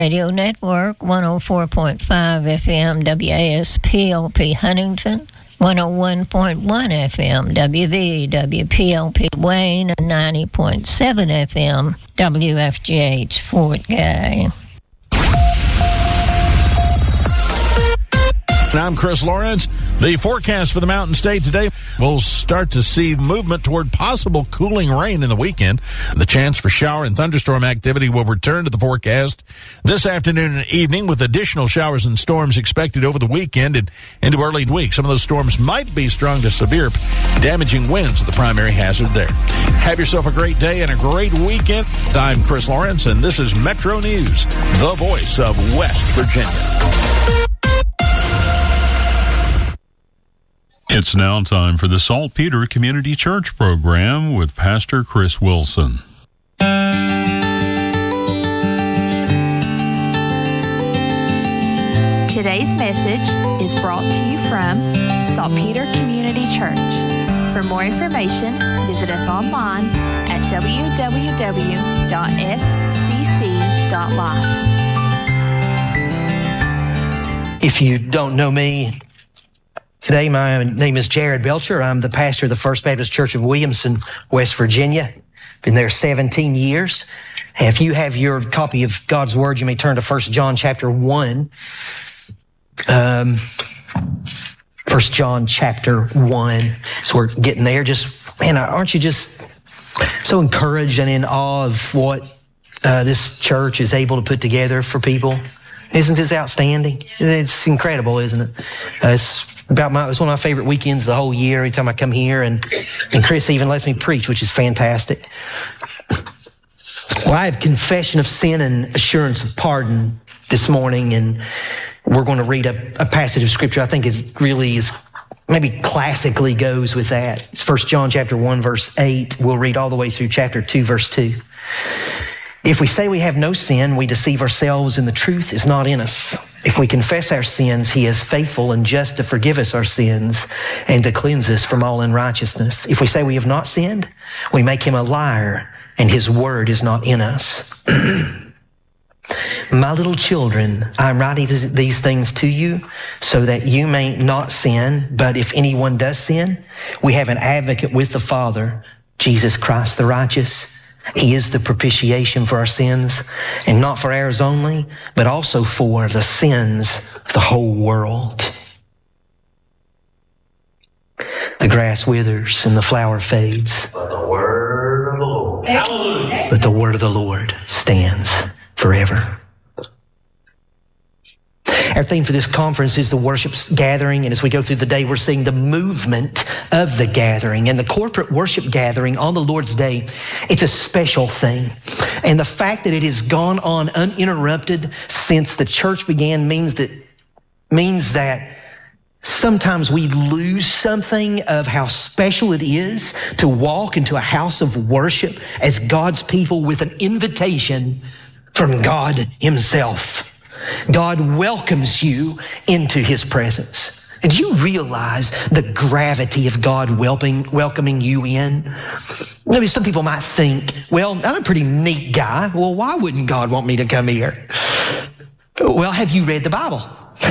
Radio Network, 104.5 FM WASPLP Huntington, 101.1 FM WVWPLP Wayne, and 90.7 FM WFGH Fort Gay. I'm Chris Lawrence. The forecast for the Mountain State today, we'll start to see movement toward possible cooling rain in the weekend. The chance for shower and thunderstorm activity will return to the forecast this afternoon and evening, with additional showers and storms expected over the weekend and into early week. Some of those storms might be strong to severe, damaging winds, the primary hazard there. Have yourself a great day and a great weekend. I'm Chris Lawrence, and this is Metro News, the voice of West Virginia. It's now time for the Saltpeter Community Church program with Pastor Chris Wilson. Today's message is brought to you from Saltpeter Community Church. For more information, visit us online at www.scc.life. If you don't know me, today, my name is Jared Belcher. I'm the pastor of the First Baptist Church of Williamson, West Virginia. Been there 17 years. If you have your copy of God's Word, you may turn to 1 John chapter 1. 1 John chapter 1. So we're getting there. Aren't you just so encouraged and in awe of what this church is able to put together for people? Isn't this outstanding? It's incredible, isn't it? It's one of my favorite weekends the whole year. Every time I come here, and Chris even lets me preach, which is fantastic. Well, I have confession of sin and assurance of pardon this morning, and we're going to read a passage of Scripture I think it really is, maybe classically goes with that. It's 1 John chapter 1, verse 8. We'll read all the way through chapter 2, verse 2. If we say we have no sin, we deceive ourselves and the truth is not in us. If we confess our sins, he is faithful and just to forgive us our sins and to cleanse us from all unrighteousness. If we say we have not sinned, we make him a liar and his word is not in us. My little children, I'm writing these things to you so that you may not sin. But if anyone does sin, we have an advocate with the Father, Jesus Christ the righteous. He is the propitiation for our sins, and not for ours only, but also for the sins of the whole world. The grass withers and the flower fades, but the word of the Lord stands forever. Our theme for this conference is the worship gathering, and as we go through the day, we're seeing the movement of the gathering. And the corporate worship gathering on the Lord's Day, it's a special thing. And the fact that it has gone on uninterrupted since the church began means that sometimes we lose something of how special it is to walk into a house of worship as God's people with an invitation from God himself. God welcomes you into his presence. And do you realize the gravity of God welcoming you in? Maybe some people might think, well, I'm a pretty neat guy. Well, why wouldn't God want me to come here? Well, have you read the Bible?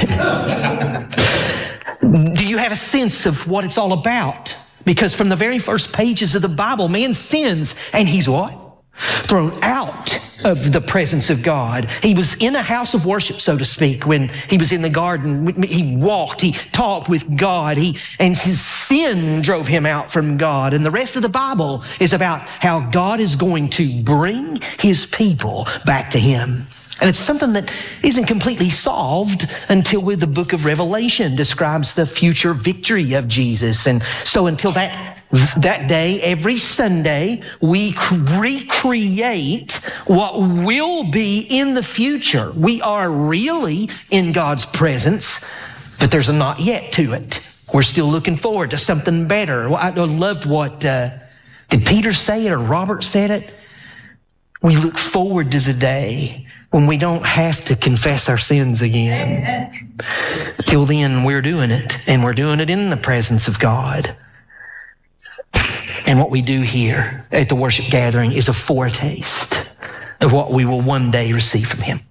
Do you have a sense of what it's all about? Because from the very first pages of the Bible, man sins and he's what? Thrown out of the presence of God. He was in a house of worship, so to speak, when he was in the garden. He walked, he talked with God, and his sin drove him out from God. And the rest of the Bible is about how God is going to bring his people back to him. And it's something that isn't completely solved until the book of Revelation describes the future victory of Jesus. And so until that day, every Sunday, we recreate what will be in the future. We are really in God's presence, but there's a not yet to it. We're still looking forward to something better. I loved what, did Peter say it or Robert said it? We look forward to the day when we don't have to confess our sins again. Till then, we're doing it, and we're doing it in the presence of God. And what we do here at the worship gathering is a foretaste of what we will one day receive from him.